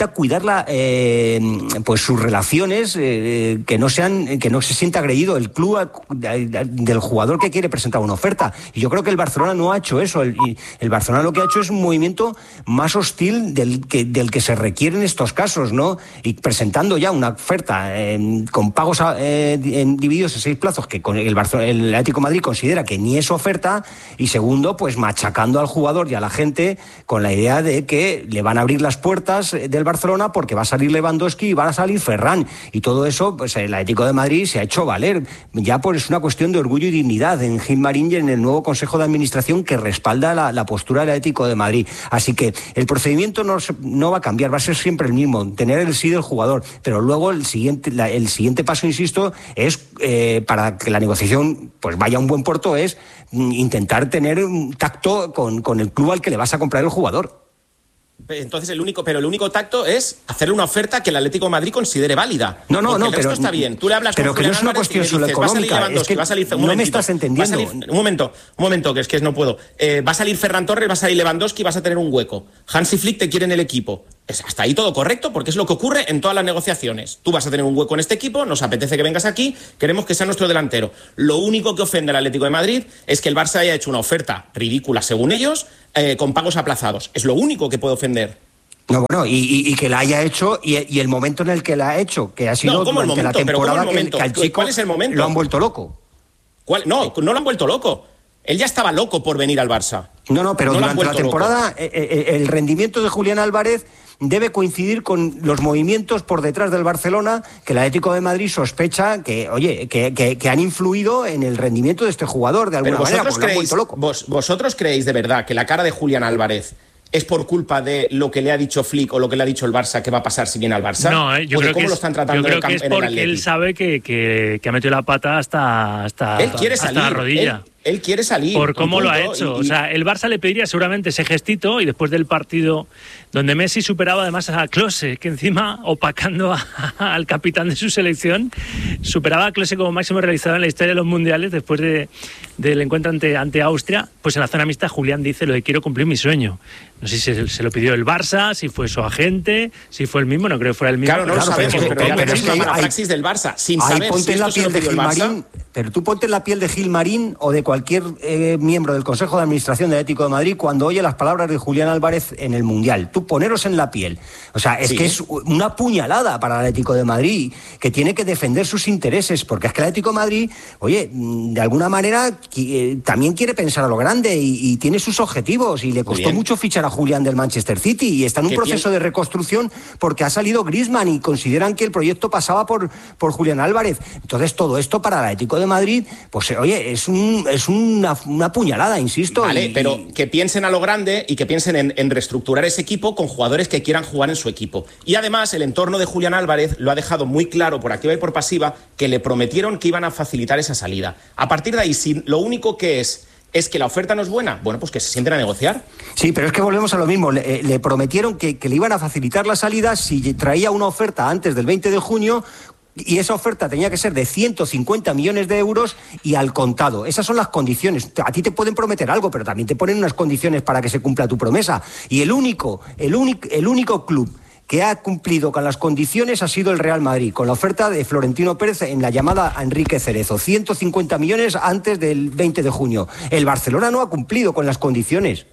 Speaker 6: intenta cuidar la, eh, pues sus relaciones, eh, que no sean, que no se sienta agredido el club a, a, del jugador que quiere presentar una oferta. Y yo creo que el Barcelona no ha hecho eso. El, el Barcelona lo que ha hecho es un movimiento más hostil del que, del que se requiere en estos casos, ¿no? Y presentando ya una oferta eh, con pagos eh, en, divididos en seis plazos que con el, Barcelona, el Atlético de Madrid considera que ni es oferta, y segundo, pues machacando al jugador y a la gente con la idea de que le van a abrir las puertas del Barcelona porque va a salir Lewandowski y va a salir Ferran, y todo eso, pues el Atlético de Madrid se ha hecho valer, ya por es una cuestión de orgullo y dignidad en Gilmarín y en el nuevo Consejo de Administración que respalda la, la postura del Atlético de Madrid. Así que el procedimiento no, no va a cambiar, va a ser siempre el mismo, tener el sí del jugador, pero luego el siguiente, la, el siguiente paso, insisto, es eh, para que la negociación pues vaya a un buen puerto, es intentar tener un tacto con, con el club al que le vas a comprar el jugador.
Speaker 9: Entonces el único, pero el único tacto es hacerle una oferta que el Atlético de Madrid considere válida.
Speaker 6: No, no,
Speaker 9: porque
Speaker 6: no,
Speaker 9: el resto
Speaker 6: pero
Speaker 9: está bien. Tú le hablas
Speaker 6: pero
Speaker 9: con
Speaker 6: que no
Speaker 9: Julián
Speaker 6: es una
Speaker 9: Álvarez
Speaker 6: cuestión solo económica, es que
Speaker 9: va a salir, un
Speaker 6: no me estás entendiendo.
Speaker 9: Salir, un momento, un momento, que es que no puedo. Eh, va a salir Ferran Torres, va a salir Lewandowski, vas a tener un hueco. Hansi Flick te quiere en el equipo. Es hasta ahí todo correcto, porque es lo que ocurre en todas las negociaciones. Tú vas a tener un hueco en este equipo, nos apetece que vengas aquí, queremos que sea nuestro delantero. Lo único que ofende al Atlético de Madrid es que el Barça haya hecho una oferta ridícula, según ellos, eh, con pagos aplazados. Es lo único que puede ofender.
Speaker 6: No, bueno, y, y, y que la haya hecho, y, y el momento en el que la ha hecho, que ha sido
Speaker 9: no, ¿cómo
Speaker 6: durante
Speaker 9: el momento?
Speaker 6: la temporada
Speaker 9: ¿Pero cómo el momento?
Speaker 6: Que, que al chico
Speaker 9: ¿Cuál es el momento?
Speaker 6: Lo han vuelto loco.
Speaker 9: ¿Cuál? No, no lo han vuelto loco. Él ya estaba loco por venir al Barça.
Speaker 6: No, no, pero
Speaker 9: no
Speaker 6: durante la temporada eh, eh, el rendimiento de Julián Álvarez debe coincidir con los movimientos por detrás del Barcelona que el Atlético de Madrid sospecha que, oye, que, que, que han influido en el rendimiento de este jugador de alguna
Speaker 9: pero
Speaker 6: manera,
Speaker 9: vosotros
Speaker 6: porque lo han vuelto loco.
Speaker 9: Vos, ¿Vosotros creéis de verdad que la cara de Julián Álvarez es por culpa de lo que le ha dicho Flick o lo que le ha dicho el Barça que va a pasar si viene al Barça?
Speaker 1: No, eh, yo, creo
Speaker 9: cómo
Speaker 1: que
Speaker 9: lo
Speaker 1: es,
Speaker 9: están tratando
Speaker 1: yo creo
Speaker 9: en el,
Speaker 1: que es
Speaker 9: en el
Speaker 1: porque
Speaker 9: Atleti.
Speaker 1: él sabe que, que, que ha metido la pata hasta, hasta,
Speaker 9: él quiere
Speaker 1: hasta
Speaker 9: salir,
Speaker 1: la rodilla.
Speaker 9: Él, él quiere salir.
Speaker 1: Por cómo lo ha hecho.
Speaker 9: Y, y...
Speaker 1: O sea, el Barça le pediría seguramente ese gestito y después del partido donde Messi superaba además a Klose, que encima, opacando a, a, al capitán de su selección, superaba a Klose como máximo realizador en la historia de los mundiales después de, del encuentro ante, ante Austria. Pues en la zona mixta Julián dice lo de quiero cumplir mi sueño. No sé si se, se lo pidió el Barça, si fue su agente, si fue el mismo, no creo que fuera el mismo.
Speaker 9: Claro, no
Speaker 1: pero
Speaker 9: lo sabemos, pero,
Speaker 6: pero,
Speaker 9: pero,
Speaker 6: pero
Speaker 9: es
Speaker 6: es que
Speaker 9: una
Speaker 6: hay,
Speaker 9: praxis del Barça, sin
Speaker 6: ahí
Speaker 9: saber
Speaker 6: ponte
Speaker 9: si
Speaker 6: en la
Speaker 9: esto se
Speaker 6: piel
Speaker 9: lo
Speaker 6: de
Speaker 9: pidió el Barça.
Speaker 6: Gilmarín, pero tú ponte en la piel de Gilmarín o de cualquier eh, miembro del Consejo de Administración del Atlético de Madrid cuando oye las palabras de Julián Álvarez en el Mundial. Tú poneros en la piel. O sea, es
Speaker 9: sí.
Speaker 6: que es una puñalada para el Atlético de Madrid, que tiene que defender sus intereses, porque es que el Atlético de Madrid, oye, de alguna manera eh, también quiere pensar a lo grande y, y tiene sus objetivos, y le costó mucho fichar a Julián del Manchester City y está en un proceso de reconstrucción porque ha salido Griezmann y consideran que el proyecto pasaba por, por Julián Álvarez. Entonces todo esto para el Atlético de Madrid, pues oye, es un es una, una puñalada, insisto.
Speaker 9: Vale,
Speaker 6: y,
Speaker 9: pero que piensen a lo grande y que piensen en, en reestructurar ese equipo con jugadores que quieran jugar en su equipo. Y además el entorno de Julián Álvarez lo ha dejado muy claro por activa y por pasiva que le prometieron que iban a facilitar esa salida. A partir de ahí, si lo único que es es que la oferta no es buena, bueno, pues que se sienten a negociar.
Speaker 6: Sí, pero es que volvemos a lo mismo. Le, le prometieron que, que le iban a facilitar la salida si traía una oferta antes del veinte de junio, y esa oferta tenía que ser de ciento cincuenta millones de euros y al contado. Esas son las condiciones. A ti te pueden prometer algo, pero también te ponen unas condiciones para que se cumpla tu promesa. Y el único, el único, el único club que ha cumplido con las condiciones ha sido el Real Madrid, con la oferta de Florentino Pérez en la llamada a Enrique Cerezo. ciento cincuenta millones antes del veinte de junio. El Barcelona no ha cumplido con las condiciones.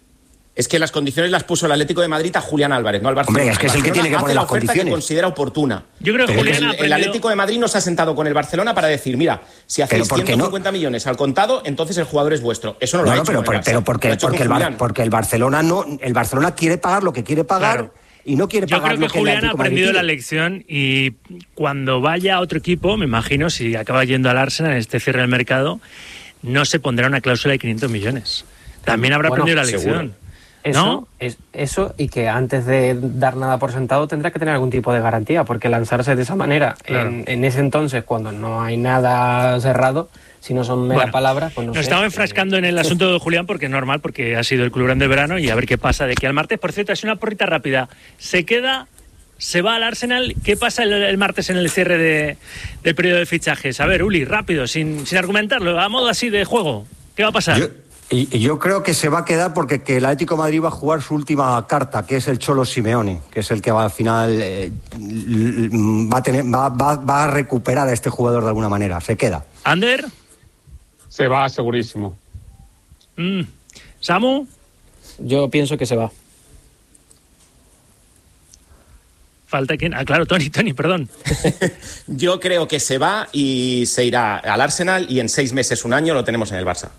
Speaker 9: Es que las condiciones las puso el Atlético de Madrid a Julián Álvarez, no al Barcelona.
Speaker 6: Hombre, es que es el que tiene que poner las condiciones.
Speaker 9: Hace la oferta que considera oportuna.
Speaker 1: Yo creo que
Speaker 9: Pero
Speaker 1: Julián
Speaker 9: el,
Speaker 1: ha aprendido...
Speaker 9: el Atlético de Madrid no se ha sentado con el Barcelona para decir, mira, si hacéis ciento cincuenta
Speaker 6: no?
Speaker 9: millones al contado, entonces el jugador es vuestro. Eso no lo
Speaker 6: no,
Speaker 9: ha
Speaker 6: no,
Speaker 9: hecho.
Speaker 6: Pero, pero, pero porque,
Speaker 9: lo
Speaker 6: porque, el Bar, porque el Barcelona no, el Barcelona quiere pagar lo que quiere pagar. Claro. Y no quiere
Speaker 1: Yo
Speaker 6: pagar
Speaker 1: creo que, que Julián ha aprendido la
Speaker 6: quiere.
Speaker 1: lección y cuando vaya a otro equipo, me imagino, si acaba yendo al Arsenal en este cierre del mercado, no se pondrá una cláusula de quinientos millones. También habrá bueno, aprendido la lección.
Speaker 7: Seguro. Eso, ¿no? es, eso y que antes de dar nada por sentado tendrá que tener algún tipo de garantía, porque lanzarse de esa manera claro. en, en ese entonces, cuando no hay nada cerrado, si no son mera
Speaker 1: bueno,
Speaker 7: palabras, pues no
Speaker 1: nos
Speaker 7: sé.
Speaker 1: Nos estamos enfrascando en el asunto de Julián porque es normal, porque ha sido el club grande de verano y a ver qué pasa de aquí al martes. Por cierto, es una porrita rápida. Se queda, se va al Arsenal. ¿Qué pasa el, el martes en el cierre de, del periodo de fichajes? A ver, Uli, rápido, sin, sin argumentarlo, a modo así de juego. ¿Qué va a pasar?
Speaker 6: Yo... Y, y yo creo que se va a quedar porque que el Atlético de Madrid va a jugar su última carta, que es el Cholo Simeone, que es el que va al final eh, va a tener, va, va, va a recuperar a este jugador de alguna manera. Se queda.
Speaker 1: ¿Ander?
Speaker 10: Se va segurísimo.
Speaker 1: Mm. ¿Samu?
Speaker 7: Yo pienso que se va.
Speaker 1: Falta quien. Ah, claro, Tony, Tony, perdón.
Speaker 9: Yo creo que se va y se irá al Arsenal y en seis meses, un año, lo tenemos en el Barça.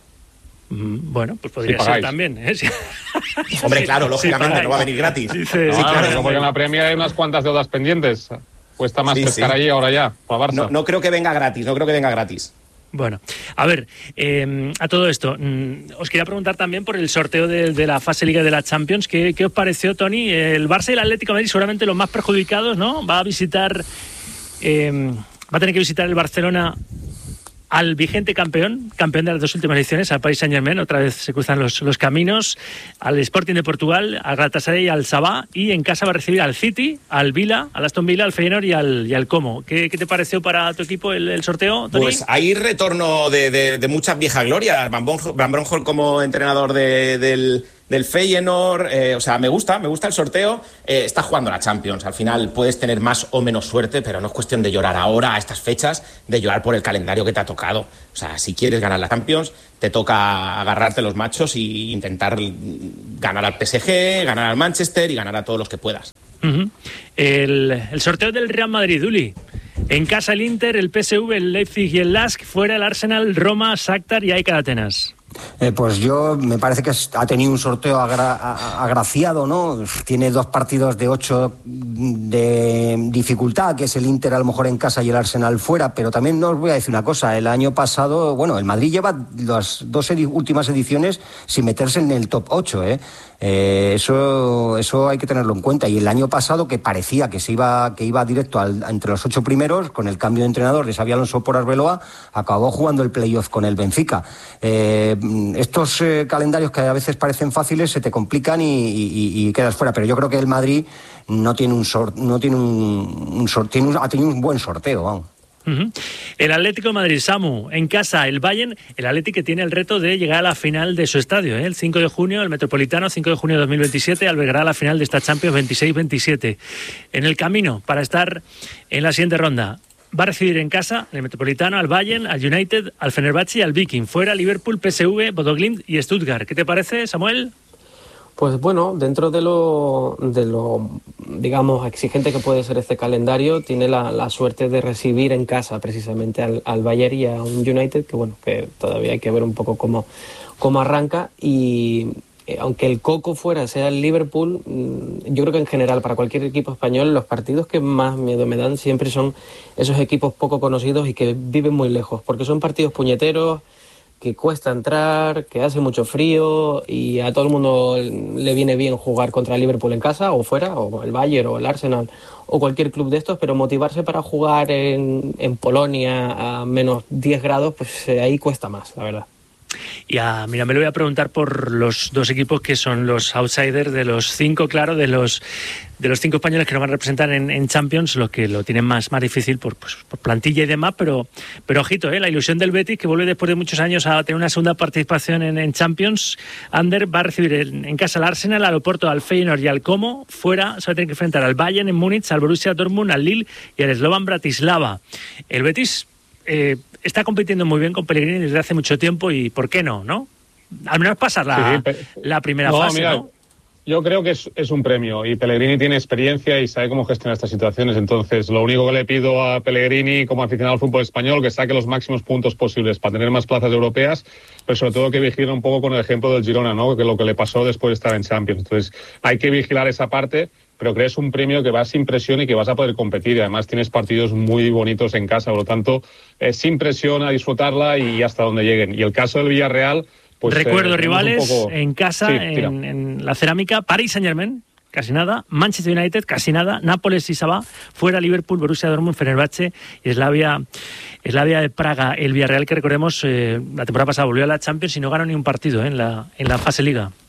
Speaker 1: Bueno, pues podría
Speaker 10: Sí,
Speaker 1: ser
Speaker 10: pagáis.
Speaker 1: también, ¿eh? Sí.
Speaker 9: Hombre, claro, lógicamente,
Speaker 1: Sí,
Speaker 9: no va a venir gratis.
Speaker 1: Sí, sí,
Speaker 10: No,
Speaker 1: sí, claro.
Speaker 10: no, porque en la Premier hay unas cuantas deudas pendientes. Cuesta más
Speaker 9: Sí,
Speaker 10: pescar
Speaker 9: sí.
Speaker 10: allí ahora ya, para Barça.
Speaker 9: No, no creo que venga gratis, no creo que venga gratis.
Speaker 1: Bueno, a ver, eh, a todo esto, mm, os quería preguntar también por el sorteo de, de la fase Liga de la Champions. ¿Qué, qué os pareció, Tony? El Barça y el Atlético de Madrid seguramente los más perjudicados, ¿no? Va a visitar, eh, va a tener que visitar el Barcelona al vigente campeón, campeón de las dos últimas ediciones, al Paris Saint-Germain, otra vez se cruzan los, los caminos, al Sporting de Portugal, al Galatasaray y al Sabah, y en casa va a recibir al City, al Villa, al Aston Villa, al Feyenoord y al, y al Como. ¿Qué, ¿Qué te pareció para tu equipo el, el sorteo, Tony?
Speaker 9: Pues hay retorno de, de, de muchas viejas glorias. Van, Bon- Van Bronkhorst como entrenador de, del, del Feyenoord, eh, o sea, me gusta, me gusta el sorteo. Eh, está jugando la Champions, al final puedes tener más o menos suerte, pero no es cuestión de llorar ahora a estas fechas, de llorar por el calendario que te ha tocado. O sea, si quieres ganar la Champions, te toca agarrarte los machos e intentar ganar al P S G, ganar al Manchester y ganar a todos los que puedas.
Speaker 1: Uh-huh. el, el sorteo del Real Madrid, Uli. En casa el Inter, el P S V, el Leipzig y el Lask. Fuera el Arsenal, Roma, Shakhtar y A E K Atenas.
Speaker 6: Eh, pues yo me parece que ha tenido un sorteo agra a- agraciado, ¿no? Tiene dos partidos de ocho de dificultad, que es el Inter a lo mejor en casa y el Arsenal fuera, pero también no os voy a decir una cosa, el año pasado, bueno, el Madrid lleva las dos edi últimas ediciones sin meterse en el top ocho, ¿eh? Eh, eso, eso hay que tenerlo en cuenta. Y el año pasado, que parecía que se iba, que iba directo al, entre los ocho primeros, con el cambio de entrenador de Xabi Alonso por Arbeloa, acabó jugando el playoff con el Benfica. Eh, estos eh, calendarios que a veces parecen fáciles se te complican y, y, y quedas fuera. Pero yo creo que el Madrid no tiene un sor, no tiene un, un, sor, tiene un ha tenido un buen sorteo, vamos.
Speaker 1: Uh-huh. El Atlético de Madrid, Samu, en casa el Bayern, el Atlético que tiene el reto de llegar a la final de su estadio, ¿eh? El cinco de junio, el Metropolitano, cinco de junio de dos mil veintisiete, albergará la final de esta Champions veintiséis veintisiete. En el camino para estar en la siguiente ronda, va a recibir en casa el Metropolitano al Bayern, al United, al Fenerbahce y al Viking. Fuera Liverpool, P S V, Bodo Glimt y Stuttgart. ¿Qué te parece, Samuel?
Speaker 7: Pues bueno, dentro de lo, de lo, digamos, exigente que puede ser este calendario, tiene la, la suerte de recibir en casa precisamente al, al Bayern y a un United, que bueno, que todavía hay que ver un poco cómo, cómo arranca. Y eh, aunque el coco fuera sea el Liverpool, mmm, yo creo que en general para cualquier equipo español los partidos que más miedo me dan siempre son esos equipos poco conocidos y que viven muy lejos, porque son partidos puñeteros, que cuesta entrar, que hace mucho frío y a todo el mundo le viene bien jugar contra el Liverpool en casa o fuera, o el Bayern o el Arsenal o cualquier club de estos, pero motivarse para jugar en, en Polonia a menos diez grados, pues eh, ahí cuesta más, la verdad.
Speaker 1: Y a, mira, me lo voy a preguntar por los dos equipos que son los outsiders de los cinco, claro, de los de los cinco españoles que nos van a representar en, en Champions, los que lo tienen más, más difícil por, pues, por plantilla y demás, pero, pero ojito, ¿eh? La ilusión del Betis, que vuelve después de muchos años a tener una segunda participación en, en Champions. Ander va a recibir en, en casa al Arsenal, al Oporto, al Feyenoord y al Como. Fuera se va a tener que enfrentar al Bayern en Múnich, al Borussia Dortmund, al Lille y al Slovan Bratislava. El Betis eh, está compitiendo muy bien con Pellegrini desde hace mucho tiempo y ¿por qué no? ¿no? Al menos pasar la,
Speaker 10: Sí, pero...
Speaker 1: la primera
Speaker 10: no,
Speaker 1: fase,
Speaker 10: mira,
Speaker 1: ¿no?
Speaker 10: Yo creo que es, es un premio y Pellegrini tiene experiencia y sabe cómo gestionar estas situaciones. Entonces, lo único que le pido a Pellegrini como aficionado al fútbol español, que saque los máximos puntos posibles para tener más plazas europeas, pero sobre todo que vigile un poco con el ejemplo del Girona, ¿no? Que lo que le pasó después de estar en Champions. Entonces, hay que vigilar esa parte, pero que es un premio que vas sin presión y que vas a poder competir. Y además tienes partidos muy bonitos en casa, por lo tanto, eh, sin presión a disfrutarla y hasta donde lleguen. Y el caso del Villarreal... Pues,
Speaker 1: Recuerdo
Speaker 10: eh,
Speaker 1: rivales
Speaker 10: poco...
Speaker 1: en casa,
Speaker 10: sí,
Speaker 1: en, en la Cerámica, Paris Saint-Germain, casi nada, Manchester United, casi nada, Nápoles y Sabah, fuera Liverpool, Borussia Dortmund, Fenerbahce y Slavia, Slavia de Praga. El Villarreal, que recordemos, eh, la temporada pasada volvió a la Champions y no ganó ni un partido eh, en, la, en la fase Liga.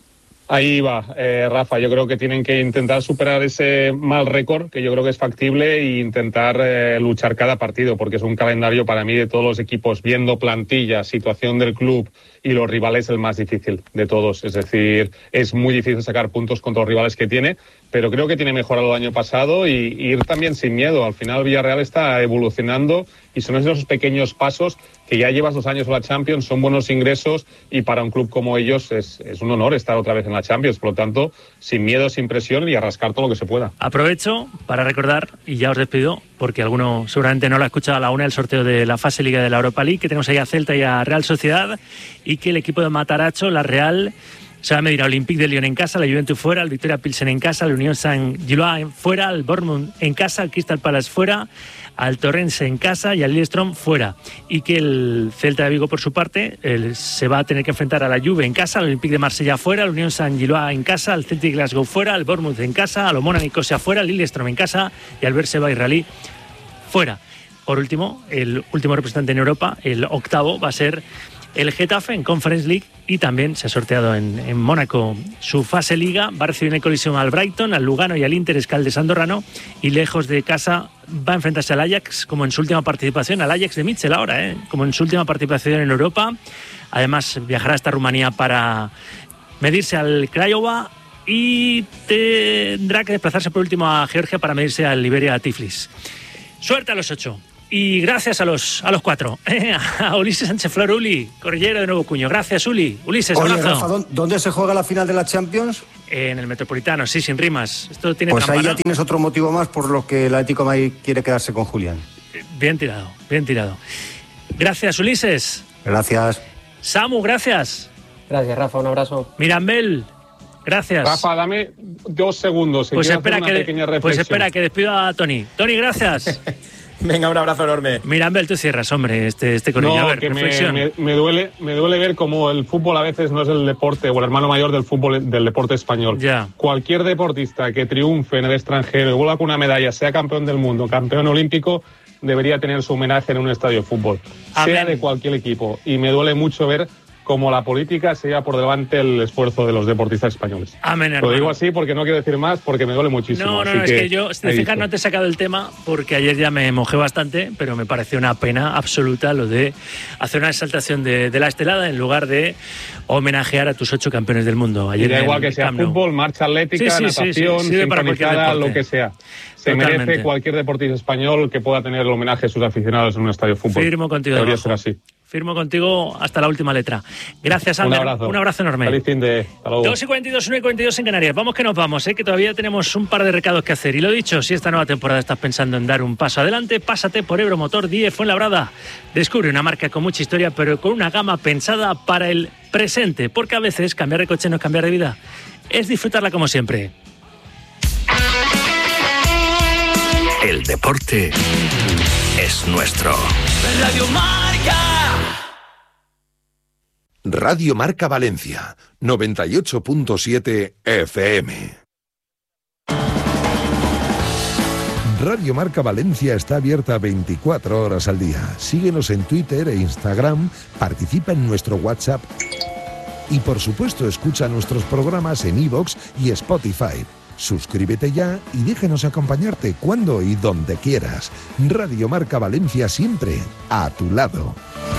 Speaker 10: Ahí va, eh, Rafa, yo creo que tienen que intentar superar ese mal récord, que yo creo que es factible, e intentar eh, luchar cada partido, porque es un calendario para mí de todos los equipos, viendo plantilla, situación del club y los rivales, el más difícil de todos. Es decir, es muy difícil sacar puntos contra los rivales que tiene, pero creo que tiene mejorado el año pasado y, y ir también sin miedo. Al final Villarreal está evolucionando y son esos pequeños pasos que ya llevas dos años en la Champions, son buenos ingresos y para un club como ellos es, es un honor estar otra vez en la Champions. Por lo tanto, sin miedo, sin presión y a rascar todo lo que se pueda.
Speaker 1: Aprovecho para recordar, y ya os despido, porque alguno seguramente no lo ha escuchado a la una, el sorteo de la fase Liga de la Europa League, que tenemos ahí a Celta y a Real Sociedad, y que el equipo de Mataracho, la Real, se va a medir a Olympique de Lyon en casa, la Juventus fuera, el Victoria Pilsen en casa, la Unión Saint-Gilloise fuera, el Bournemouth en casa, el Crystal Palace fuera, al Torrens en casa y al Lillestrøm fuera. Y que el Celta de Vigo, por su parte, el, se va a tener que enfrentar a la Juve en casa, al Olympique de Marsella fuera, al Unión Saint-Gilloise en casa, al Celtic Glasgow fuera, al Bournemouth en casa, al Omona Nicosia fuera, al Lillestrøm en casa y al Berseba Israelí fuera. Por último, el último representante en Europa, el octavo, va a ser el Getafe en Conference League, y también se ha sorteado en, en Mónaco su fase Liga. Va a recibir en colisión al Brighton, al Lugano y al Inter Escaldes Andorrano, y lejos de casa va a enfrentarse al Ajax, como en su última participación, al Ajax de Mitchell ahora, ¿eh? como en su última participación en Europa. Además viajará hasta Rumanía para medirse al Craiova y tendrá que desplazarse por último a Georgia para medirse al Liberia Tiflis. Suerte a los ocho. Y gracias a los a los cuatro. A Ulises Sánchez Flor, Uli, corrillero de Nuevo Cuño. Gracias, Uli. Ulises,
Speaker 6: Oye,
Speaker 1: abrazo.
Speaker 6: Rafa, ¿dónde se juega la final de la Champions?
Speaker 1: En el Metropolitano, sí, sin rimas. Esto tiene
Speaker 6: Pues
Speaker 1: trampa,
Speaker 6: ahí ya
Speaker 1: ¿no?
Speaker 6: tienes otro motivo más por lo que el Atlético de Madrid quiere quedarse con Julián.
Speaker 1: Bien tirado, bien tirado. Gracias, Ulises.
Speaker 6: Gracias.
Speaker 1: Samu, gracias.
Speaker 7: Gracias, Rafa, un abrazo.
Speaker 1: Mirambel, gracias.
Speaker 10: Rafa, dame dos segundos.
Speaker 1: Pues
Speaker 10: quiero
Speaker 1: espera,
Speaker 10: hacer una
Speaker 1: que,
Speaker 10: pequeña
Speaker 1: pues
Speaker 10: reflexión.
Speaker 1: espera que despido a Tony. Tony, gracias.
Speaker 9: Venga, un abrazo enorme.
Speaker 1: Mirambel, tú cierras, hombre, este, este corrillo.
Speaker 10: No,
Speaker 1: a ver,
Speaker 10: que me,
Speaker 1: reflexión.
Speaker 10: me, me duele, me duele ver cómo el fútbol a veces no es el deporte o el hermano mayor del fútbol, del deporte español.
Speaker 1: Ya.
Speaker 10: Cualquier deportista que triunfe en el extranjero y vuelva con una medalla, sea campeón del mundo, campeón olímpico, debería tener su homenaje en un estadio de fútbol,
Speaker 1: Amén.
Speaker 10: sea de cualquier equipo. Y me duele mucho ver cómo la política se lleva por delante el esfuerzo de los deportistas españoles.
Speaker 1: Amén,
Speaker 10: Lo
Speaker 1: hermano.
Speaker 10: digo así porque no quiero decir más, porque me duele muchísimo.
Speaker 1: No, no,
Speaker 10: así
Speaker 1: no, es que yo, si te
Speaker 10: ahí
Speaker 1: fijas,
Speaker 10: dicho.
Speaker 1: no te he sacado el tema porque ayer ya me mojé bastante, pero me pareció una pena absoluta lo de hacer una exaltación de, de la estelada en lugar de homenajear a tus ocho campeones del mundo. Ayer
Speaker 10: Y da
Speaker 1: en
Speaker 10: igual
Speaker 1: el
Speaker 10: que sea
Speaker 1: Camp Nou.
Speaker 10: fútbol, marcha atlética,
Speaker 1: Sí, sí, sí,
Speaker 10: natación,
Speaker 1: sí, sirve para cualquier
Speaker 10: sincronizada,
Speaker 1: deporte.
Speaker 10: lo que sea. Se
Speaker 1: Totalmente.
Speaker 10: merece cualquier deportista español que pueda tener el homenaje a sus aficionados en un estadio de fútbol.
Speaker 1: Firmo contigo
Speaker 10: Debería
Speaker 1: debajo.
Speaker 10: ser así.
Speaker 1: Firmo contigo hasta la última letra. Gracias,
Speaker 10: Un
Speaker 1: Ander.
Speaker 10: abrazo.
Speaker 1: Un abrazo enorme.
Speaker 10: Feliz fin de... Hasta luego.
Speaker 1: dos y cuarenta y dos, una y cuarenta y dos en Canarias. Vamos que nos vamos, ¿eh? Que todavía tenemos un par de recados que hacer. Y lo dicho, si esta nueva temporada estás pensando en dar un paso adelante, pásate por Ebro Motor diez Fuenlabrada. Descubre una marca con mucha historia, pero con una gama pensada para el presente. Porque a veces cambiar de coche no es cambiar de vida, es disfrutarla como siempre.
Speaker 2: El deporte es nuestro.
Speaker 8: Radio Marca.
Speaker 2: Radio Marca Valencia, noventa y ocho punto siete F M. Radio Marca Valencia está abierta veinticuatro horas al día. Síguenos en Twitter e Instagram, participa en nuestro WhatsApp y por supuesto escucha nuestros programas en iVoox y Spotify. Suscríbete ya y déjanos acompañarte cuando y donde quieras. Radio Marca Valencia, siempre a tu lado.